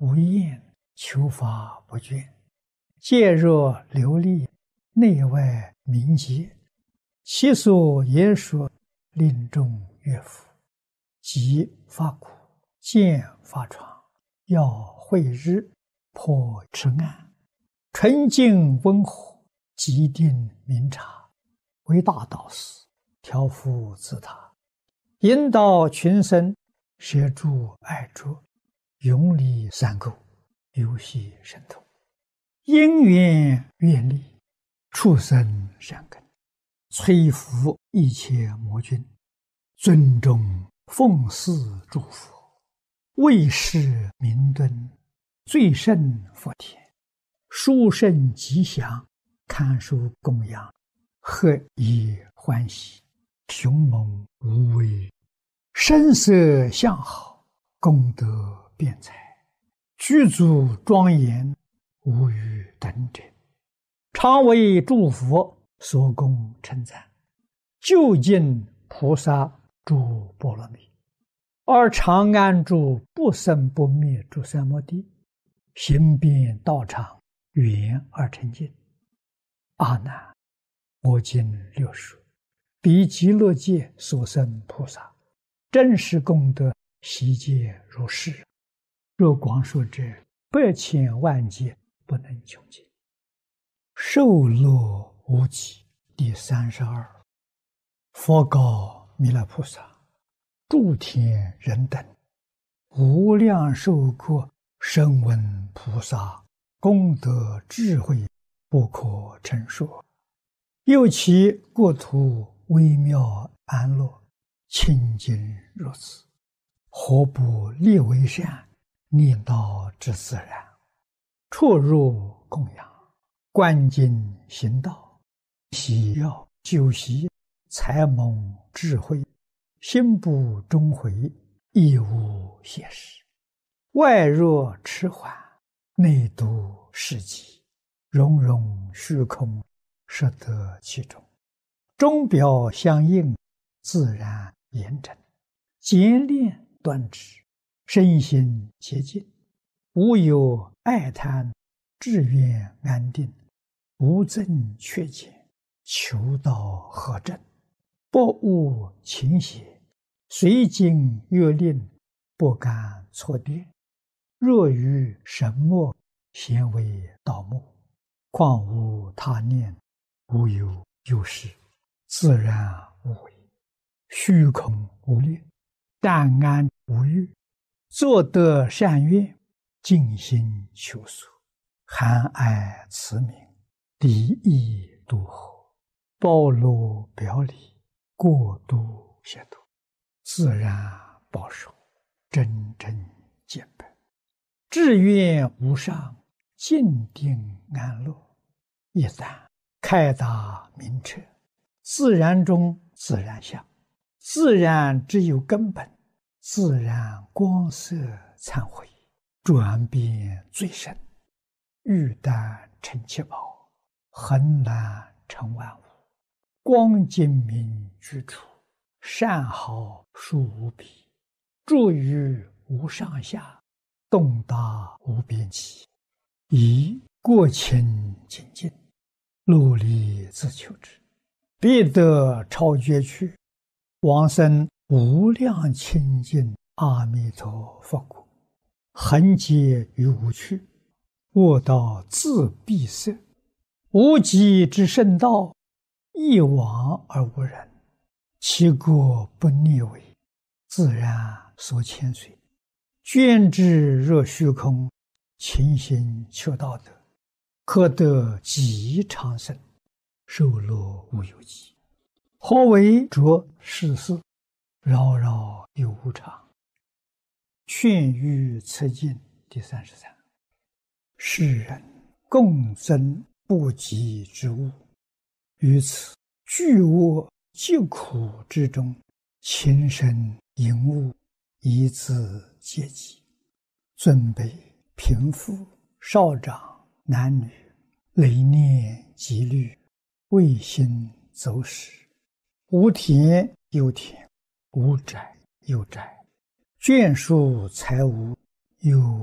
无厌，求法不倦。戒若流利，内外明洁。其所言说，令众悦服。即发苦，见发疮，要会日，破赤暗。纯净温和，极定明察。为大导师，调伏自他，引导群生，摄诸爱着，永离三垢，游戏神通。因缘愿力，畜生善根，摧伏一切魔君，尊重奉祀诸佛，为世明敦，最胜佛田，殊胜吉祥，堪受供养，何以欢喜，雄猛无畏，声色相好，功德辩才，具足庄严，无与等者，常为诸佛所供称赞，究竟菩萨诸波罗蜜，而常安住不生不灭诸三摩地，行遍道场，圆而成净。阿难，我今六说，彼极乐界所生菩萨，真实功德悉皆如是。若广说者，100千万劫不能穷尽。受乐无极。第32。佛告弥勒菩萨：诸天人等，无量寿国声闻菩萨功德智慧不可称说，又其国土微妙安乐，清净如此，何不立为善，念道之自然，出入供养，观经行道，喜要修习，才蒙智慧，心不终悔，亦无邪事。外若迟缓，内度世极，融融虚空，摄得其中，钟表相应，自然严整，简练端直，身心洁净，无有爱贪，志愿安定，无增缺减，求道合正，不误情邪，随经阅令，不敢错颠。若于神墨，咸为道目，况无他念，无有有事，自然无为，虚空无念，淡安无欲，作得善愿，尽心求索，含爱慈悯，离意度合，包罗表里，过度协度，自然保守，真正见本，志愿无上，静定安乐。一旦开达明彻，自然中自然相，自然只有根本，自然光色忏悔，转变最深，欲但成七宝，恒难成万物，光精明居处，善好殊无比，住于无上下，动达无边际，以过清净尽，努力自求之，必得超绝去，往生无量清净阿弥陀佛国，恒劫于无趣，卧道自闭塞，无极之圣道，一往而无人，其国不逆违，自然所牵随，捐之若虚空，勤行求道德，可得极长生，寿乐无有极。何为着世事，扰扰有无常。劝喻此经第33。世人共增不及之物，于此巨恶疾苦之中，情深淫恶，以自阶级，尊卑贫富少长男女，累念积虑，未心走失，无田有田，无宅有宅，眷属财物，有